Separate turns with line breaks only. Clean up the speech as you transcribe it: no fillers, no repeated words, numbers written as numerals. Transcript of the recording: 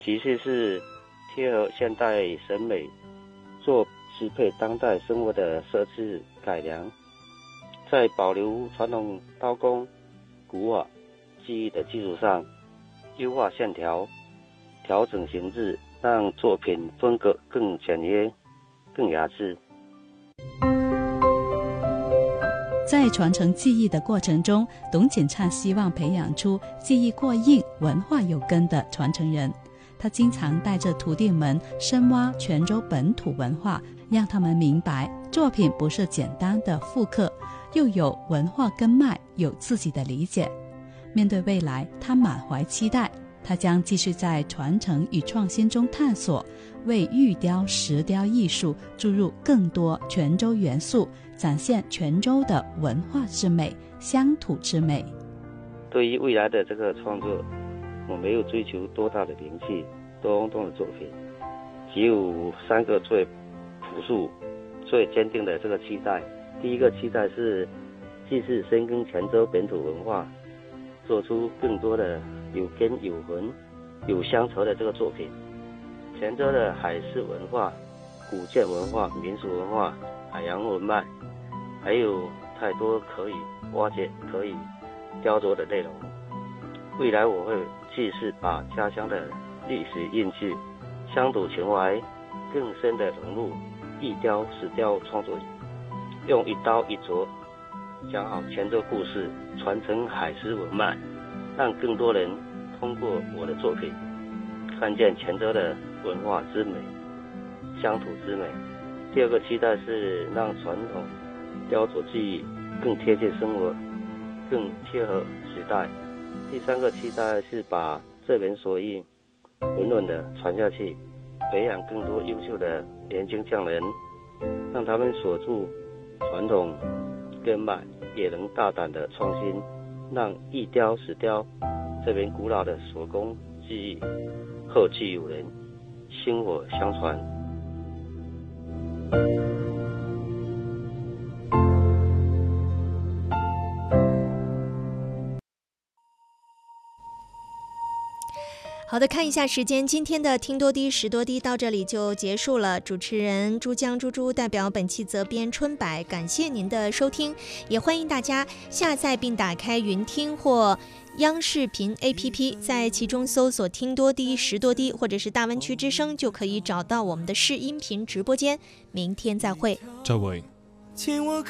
其次是贴合现代审美，做适配当代生活的设置改良，在保留传统刀工、古瓦技艺的基础上，优化线条，调整形制，让作品风格更简约、更雅致。
在传承技艺的过程中，董锦灿希望培养出技艺过硬、文化有根的传承人。他经常带着徒弟们深挖泉州本土文化，让他们明白作品不是简单的复刻，又有文化根脉，有自己的理解。面对未来，他满怀期待，他将继续在传承与创新中探索，为玉雕、石雕艺术注入更多泉州元素，展现泉州的文化之美、乡土之美。
对于未来的这个创作，我没有追求多大的名气、多轰动的作品，只有3个最朴素、最坚定的这个期待。第一个期待是继续深耕泉州本土文化，做出更多的有根有魂、有乡愁的这个作品。泉州的海事文化、古建文化、民俗文化、海洋文脉，还有太多可以挖掘、可以雕琢的内容。未来我会继续把家乡的历史印记、乡土情怀更深地融入玉雕、石雕创作里，用一刀一琢讲好泉州故事，传承海事文脉，让更多人通过我的作品看见泉州的文化之美、乡土之美。第二个期待是让传统雕琢技艺更贴近生活，更贴合时代。第3个期待是把这门手艺稳稳地传下去，培养更多优秀的年轻匠人，让他们锁住传统根脉，也能大胆的创新，让玉雕、石雕这门古老的手工技艺后继有人，薪火相传。
好的，看一下时间，今天的听多低识多低到这里就结束了。主持人珠江猪猪代表本期责编春柏，感谢您的收听，也欢迎大家下载并打开云听或央视频 APP， 在其中搜索听多低识多低或者是大湾区之声，就可以找到我们的视音频直播间。明天再会。
再会。